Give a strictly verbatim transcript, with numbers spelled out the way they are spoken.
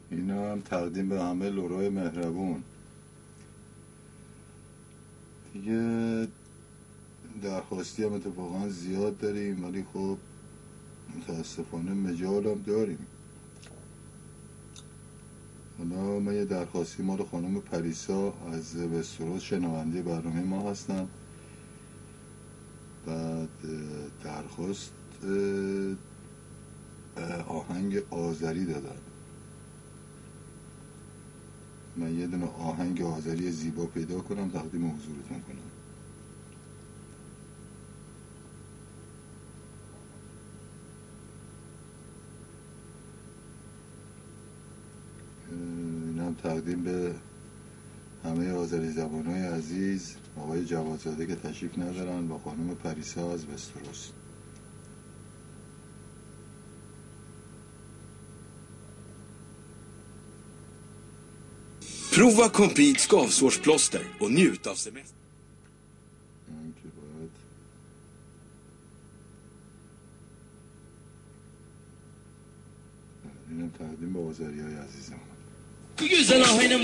اینا هم تقدیم به همه لورای مهربون. دیگه درخواستی هم اتفاقا زیاد داریم، ولی خب متاسفانه مجال هم داریم. حالا من یه درخواستی مال خانم پریسا از وستروس شنونده برنامه ما هستن. بعد درخواست آهنگ آذری دادن. من یه دونه آهنگ آذری زیبا پیدا کنم تقدیم حضورتون کنم. اینم تقدیم به همه آذری زبانای عزیز، آقای جوادزاده که تشریف ندارن و خانم پریسا از وستروس. Prova Compete skavsårsplåster och njut av semester. اینم تقدیم به آذریای عزیزم.